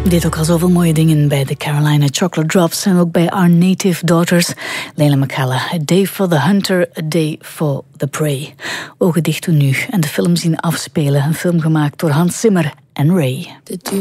Dit ook al zoveel mooie dingen bij de Carolina Chocolate Drops en ook bij Our Native Daughters. Leila McCalla, A Day for the Hunter, A Day for the Prey. Ogen dicht doen nu en de film zien afspelen. Een film gemaakt door Hans Zimmer en Ray.